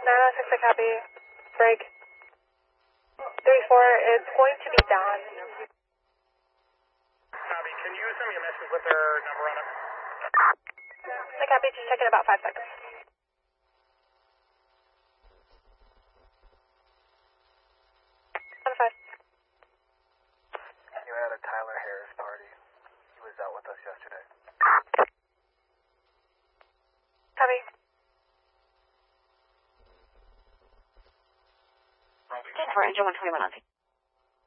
906, I copy. Break. 3-4, it's going to be Don. Copy. Can you send me a message with their number on it? I copy, just check in about 5 seconds. 1-5. You had a Tyler Harris party. He was out with us yesterday. Copy. 10-4, engine 121 on.